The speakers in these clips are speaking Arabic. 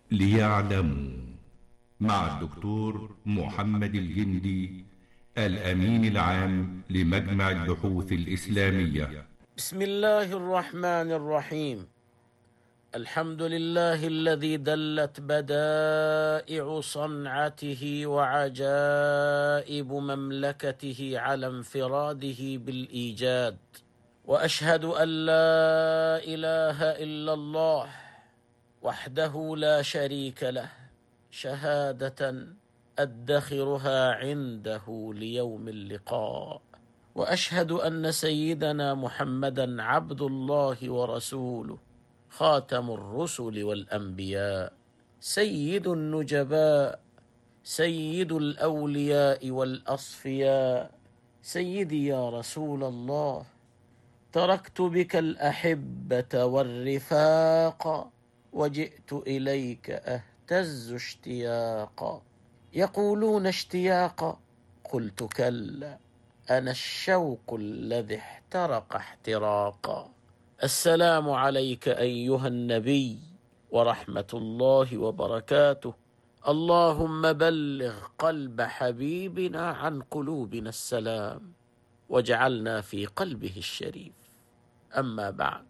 ليعلموا مع الدكتور محمد الجندي الأمين العام لمجمع البحوث الإسلامية. بسم الله الرحمن الرحيم. الحمد لله الذي دلت بدائع صنعته وعجائب مملكته على انفراده بالإيجاد، وأشهد أن لا إله إلا الله وحده لا شريك له، شهادة أدخرها عنده ليوم اللقاء. وأشهد أن سيدنا محمدا عبد الله ورسوله، خاتم الرسل والأنبياء، سيد النجباء، سيد الأولياء والأصفياء. سيدي يا رسول الله، تركت بك الأحبة والرفاق، وجئت إليك أهتز اشتياقا. يقولون اشتياقا، قلت كلا، أنا الشوق الذي احترق احتراقا. السلام عليك أيها النبي ورحمة الله وبركاته. اللهم بلغ قلب حبيبنا عن قلوبنا السلام، واجعلنا في قلبه الشريف. أما بعد،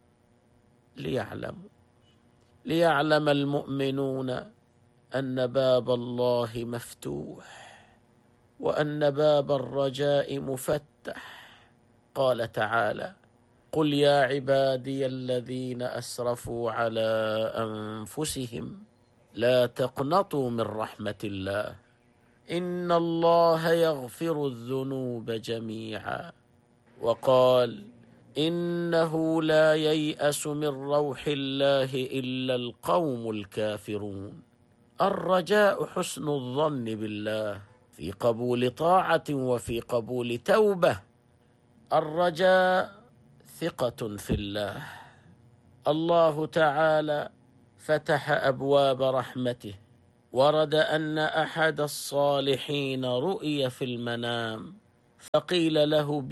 ليعلم المؤمنون أن باب الله مفتوح، وأن باب الرجاء مفتح. قال تعالى: قل يا عبادي الذين أسرفوا على أنفسهم لا تقنطوا من رحمة الله، إن الله يغفر الذنوب جميعا. وقال: إنه لا ييأس من روح الله إلا القوم الكافرون. الرجاء حسن الظن بالله في قبول طاعة وفي قبول توبة. الرجاء ثقة في الله. الله تعالى فتح أبواب رحمته. ورد أن أحد الصالحين رؤي في المنام، فقيل له: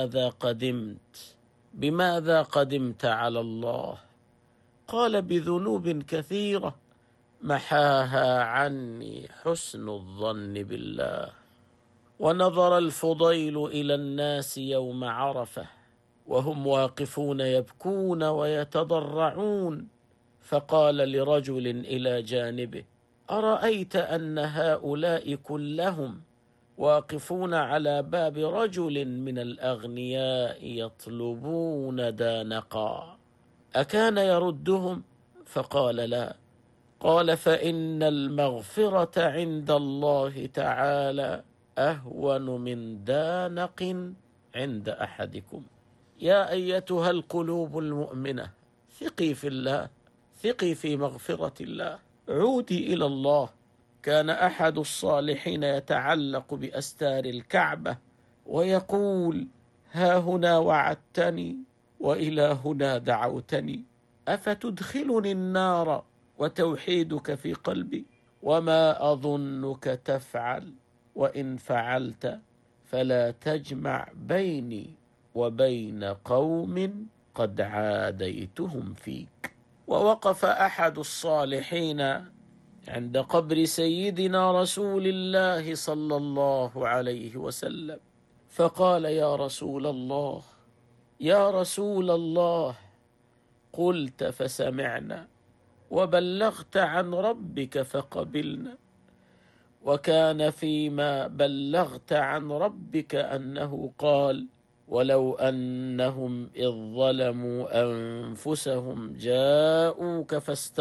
بماذا قدمت على الله؟ قال: بذنوب كثيرة محاها عني حسن الظن بالله. ونظر الفضيل إلى الناس يوم عرفة وهم واقفون يبكون ويتضرعون، فقال لرجل إلى جانبه: أرأيت أن هؤلاء كلهم واقفون على باب رجل من الأغنياء يطلبون دانقا، أكان يردهم؟ فقال: لا. قال: فإن المغفرة عند الله تعالى أهون من دانق عند أحدكم. يا أيتها القلوب المؤمنة، ثقي في الله، ثقي في مغفرة الله، عودي إلى الله. كان أحد الصالحين يتعلق بأستار الكعبة ويقول: ها هنا وعدتني وإلى هنا دعوتني، أفتدخلني النار وتوحيدك في قلبي؟ وما أظنك تفعل، وإن فعلت فلا تجمع بيني وبين قوم قد عاديتهم فيك. ووقف أحد الصالحين عند قبر سيدنا رسول الله صلى الله عليه وسلم، فقال: يا رسول الله، يا رسول الله، قلت فسمعنا، وبلغت عن ربك فقبلنا. وكان فيما بلغت عن ربك أنه قال: ولو أنهم إذ ظلموا أنفسهم جاءوك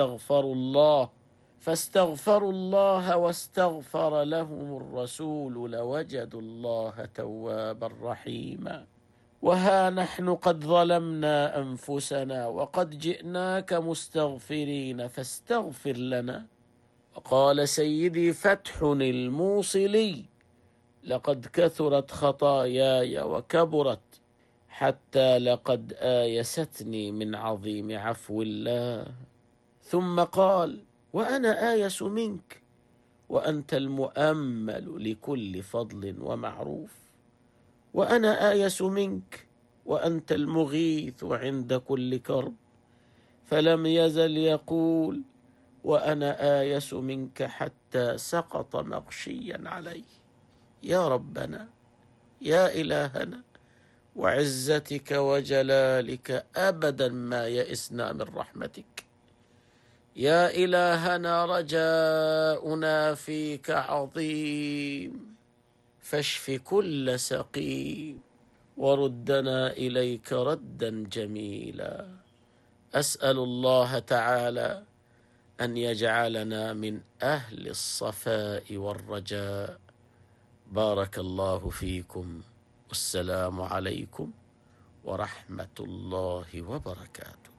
فاستغفروا الله واستغفر لهم الرسول لوجدوا الله توابا رحيما. وها نحن قد ظلمنا أنفسنا وقد جئناك مستغفرين فاستغفر لنا. وقال سيدي فتح الموصلي: لقد كثرت خطاياي وكبرت، حتى لقد آيستني من عظيم عفو الله. ثم قال: وأنا آيس منك، وأنت المؤمل لكل فضل ومعروف. وأنا آيس منك، وأنت المغيث عند كل كرب. فلم يزل يقول: وأنا آيس منك حتى سقط مغشيا عليه. يا ربنا، يا إلهنا، وعزتك وجلالك أبدا ما يئسنا من رحمتك. يا إلهنا، رجاؤنا فيك عظيم، فاشف كل سقيم وردنا إليك ردا جميلا. أسأل الله تعالى أن يجعلنا من أهل الصفاء والرجاء. بارك الله فيكم، والسلام عليكم ورحمة الله وبركاته.